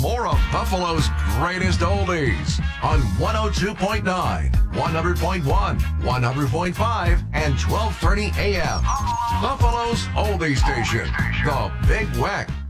more of Buffalo's greatest oldies on 102.9, 100.1, 100.5, and 1230 AM. Buffalo's oldie station, The Big Weck.